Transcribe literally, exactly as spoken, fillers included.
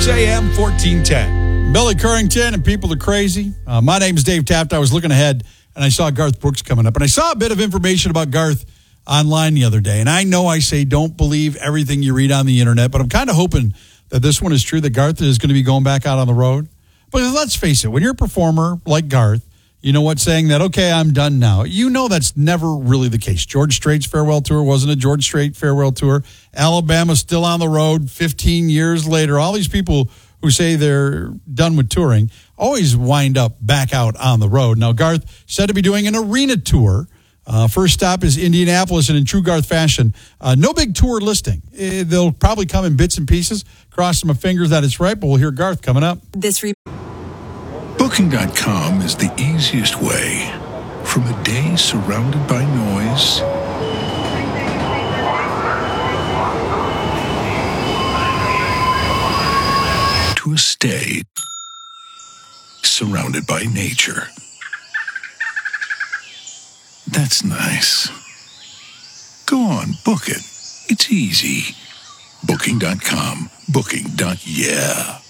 Sports A M fourteen ten. Billy Currington and People Are Crazy. Uh, my name is Dave Taft. I was looking ahead, and I saw Garth Brooks coming up. And I saw a bit of information about Garth online the other day. And I know I say don't believe everything you read on the internet, but I'm kind of hoping that this one is true, that Garth is going to be going back out on the road. But let's face it, when you're a performer like Garth, you know what, saying that, okay, I'm done now, you know that's never really the case. George Strait's farewell tour wasn't a George Strait farewell tour. Alabama's still on the road fifteen years later. All these people who say they're done with touring always wind up back out on the road. Now, Garth said to be doing an arena tour. Uh, first stop is Indianapolis, and in true Garth fashion, uh, no big tour listing. Uh, they'll probably come in bits and pieces. Crossing my fingers that it's right, but we'll hear Garth coming up. This re- Booking dot com is the easiest way from a day surrounded by noise to a stay surrounded by nature. That's nice. Go on, book it. It's easy. Booking dot com. Booking. Yeah.